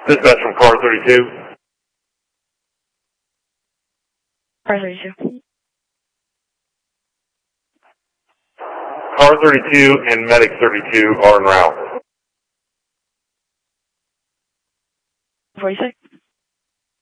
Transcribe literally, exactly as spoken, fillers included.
Dispatch from car thirty-two. Car thirty-two. Car thirty-two and medic thirty-two are en route. forty-six.